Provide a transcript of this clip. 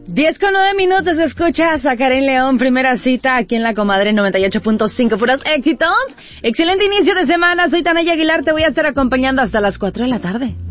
10:09, escuchas a Karen León, primera cita aquí en La Comadre 98.5, puros éxitos. Excelente inicio de semana, soy Tanaya Aguilar, te voy a estar acompañando hasta las 4 de la tarde.